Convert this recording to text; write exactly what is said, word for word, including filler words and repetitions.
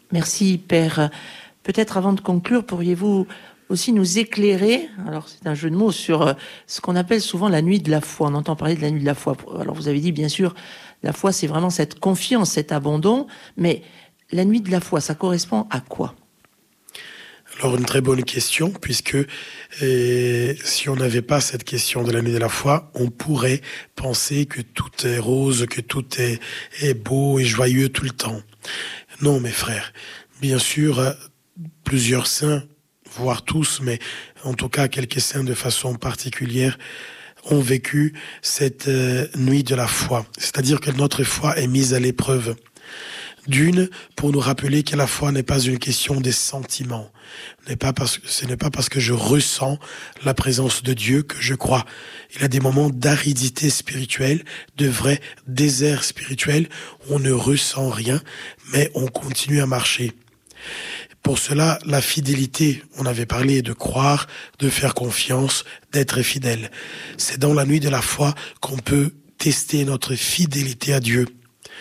Merci, Père. Peut-être avant de conclure, pourriez-vous aussi nous éclairer, alors c'est un jeu de mots, sur ce qu'on appelle souvent la nuit de la foi. On entend parler de la nuit de la foi. Alors vous avez dit, bien sûr, la foi, c'est vraiment cette confiance, cet abandon, mais la nuit de la foi, ça correspond à quoi ? Alors, une très bonne question, puisque euh, si on n'avait pas cette question de la nuit de la foi, on pourrait penser que tout est rose, que tout est, est beau et joyeux tout le temps. Non, mes frères. Bien sûr, euh, plusieurs saints, voire tous, mais en tout cas quelques saints de façon particulière, ont vécu cette euh, nuit de la foi. C'est-à-dire que notre foi est mise à l'épreuve. D'une, pour nous rappeler que la foi n'est pas une question des sentiments. N'est pas parce que, ce n'est pas parce que je ressens la présence de Dieu que je crois. Il y a des moments d'aridité spirituelle, de vrai désert spirituel, où on ne ressent rien, mais on continue à marcher. Pour cela, la fidélité, on avait parlé de croire, de faire confiance, d'être fidèle. C'est dans la nuit de la foi qu'on peut tester notre fidélité à Dieu.